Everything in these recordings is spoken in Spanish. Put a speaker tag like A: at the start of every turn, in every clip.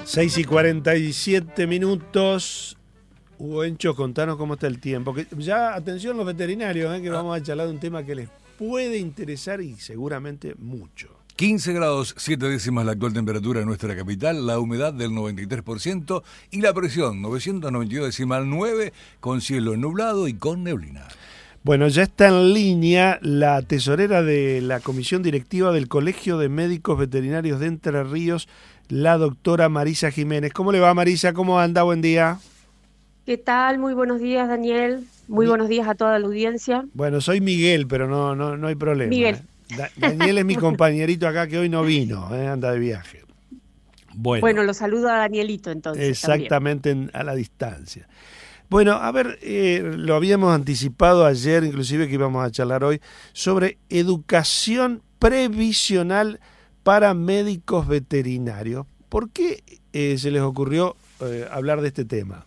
A: 6:47. Hugo Encho, contanos cómo está el tiempo. Que ya, atención los veterinarios, que vamos a charlar de un tema que les puede interesar y seguramente mucho.
B: 15 grados 7 décimas la actual temperatura en nuestra capital, la humedad del 93% y la presión 992,9 con cielo nublado y con neblina.
A: Bueno, ya está en línea la tesorera de la comisión directiva del Colegio de Médicos Veterinarios de Entre Ríos, la doctora Marisa Jiménez. ¿Cómo le va, Marisa? ¿Cómo anda? Buen día.
C: ¿Qué tal? Muy buenos días, Daniel. Muy buenos días a toda la audiencia.
A: Bueno, soy Miguel, pero no hay problema.
C: Miguel.
A: Daniel es mi compañerito acá que hoy no vino, anda de viaje.
C: Bueno, lo saludo a Danielito entonces.
A: Exactamente, a la distancia. Bueno, a ver, lo habíamos anticipado ayer, inclusive que íbamos a charlar hoy, sobre educación previsional para médicos veterinarios. ¿Por qué se les ocurrió hablar de este tema?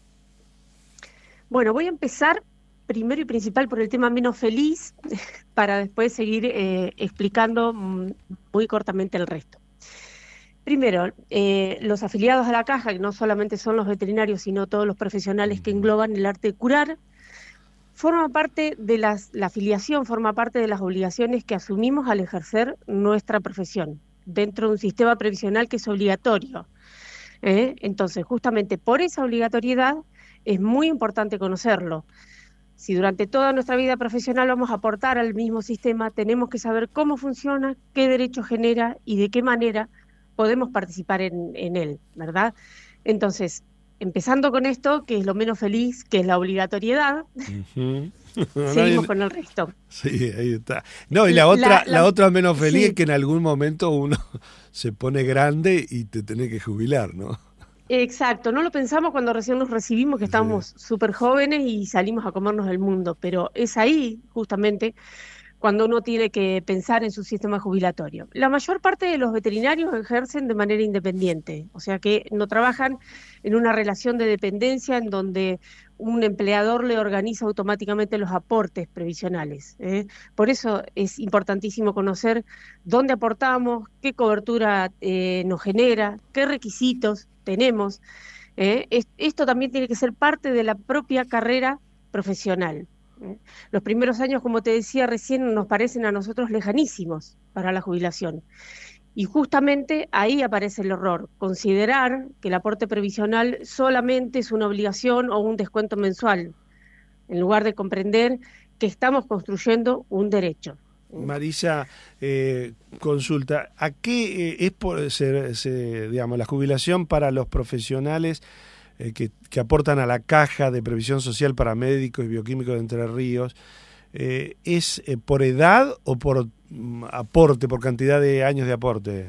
C: Bueno, voy a empezar primero y principal por el tema menos feliz, para después seguir explicando muy cortamente el resto. Primero, los afiliados a la caja, que no solamente son los veterinarios, sino todos los profesionales que engloban el arte de curar, forma parte de la afiliación, forma parte de las obligaciones que asumimos al ejercer nuestra profesión, dentro de un sistema previsional que es obligatorio. Entonces, justamente por esa obligatoriedad, es muy importante conocerlo. Si durante toda nuestra vida profesional vamos a aportar al mismo sistema, tenemos que saber cómo funciona, qué derechos genera y de qué manera podemos participar en él, ¿verdad? Entonces, empezando con esto, que es lo menos feliz, que es la obligatoriedad, seguimos con el resto.
A: Sí, ahí está. No, y la otra menos feliz es que en algún momento uno se pone grande y te tenés que jubilar, ¿no?
C: Exacto, no lo pensamos cuando recién nos recibimos, que estábamos súper jóvenes y salimos a comernos el mundo, pero es ahí, justamente, cuando uno tiene que pensar en su sistema jubilatorio. La mayor parte de los veterinarios ejercen de manera independiente, o sea que no trabajan en una relación de dependencia en donde un empleador le organiza automáticamente los aportes previsionales. Por eso es importantísimo conocer dónde aportamos, qué cobertura nos genera, qué requisitos tenemos. Esto también tiene que ser parte de la propia carrera profesional. Los primeros años, como te decía recién, nos parecen a nosotros lejanísimos para la jubilación. Y justamente ahí aparece el error, considerar que el aporte previsional solamente es una obligación o un descuento mensual, en lugar de comprender que estamos construyendo un derecho.
A: Marisa, consulta, ¿a qué es digamos, la jubilación para los profesionales que aportan a la caja de previsión social para médicos y bioquímicos de Entre Ríos? ¿Es por edad o por aporte, por cantidad de años de aporte?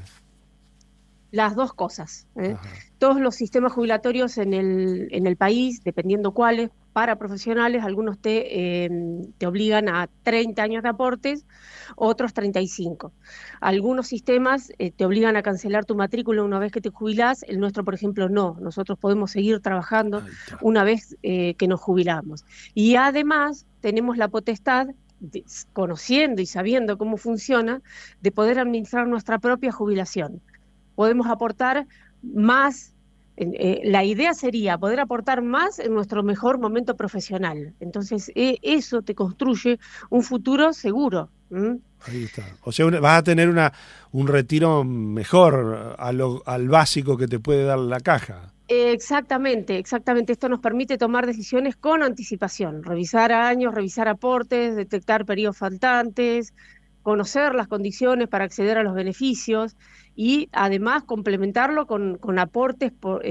C: Las dos cosas. Todos los sistemas jubilatorios en el país, dependiendo cuáles, para profesionales, algunos te obligan a 30 años de aportes, otros 35. Algunos sistemas te obligan a cancelar tu matrícula una vez que te jubilás, el nuestro, por ejemplo, no. Nosotros podemos seguir trabajando una vez que nos jubilamos. Y además tenemos la potestad, conociendo y sabiendo cómo funciona, de poder administrar nuestra propia jubilación. Podemos aportar más, la idea sería poder aportar más en nuestro mejor momento profesional. Entonces, eso te construye un futuro seguro.
A: Ahí está. O sea, vas a tener un retiro mejor al básico que te puede dar la caja.
C: Exactamente. Esto nos permite tomar decisiones con anticipación, revisar años, revisar aportes, detectar periodos faltantes, conocer las condiciones para acceder a los beneficios y además complementarlo con aportes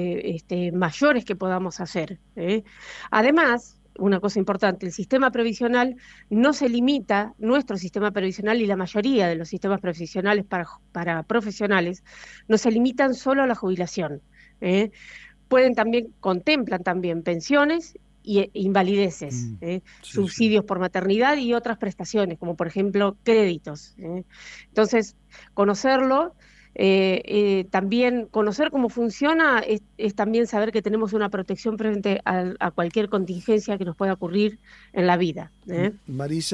C: mayores que podamos hacer. Además, una cosa importante, el sistema previsional no se limita, nuestro sistema previsional y la mayoría de los sistemas previsionales para profesionales, no se limitan solo a la jubilación. Contemplan también pensiones y invalideces, subsidios por maternidad y otras prestaciones, como por ejemplo créditos. Entonces, conocerlo, también conocer cómo funciona es también saber que tenemos una protección frente a cualquier contingencia que nos pueda ocurrir en la vida.
A: Marisa.